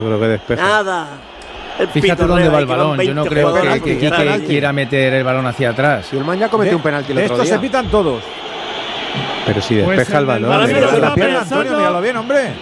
Creo que despeja. Nada. Fíjate dónde va el balón. Yo no creo que Quique quiera meter el balón hacia atrás. Si el man ya cometió un penalti el otro Estos día. se pitan todos. Pero si despeja el balón. La pierna, Antonio, míralo bien, hombre.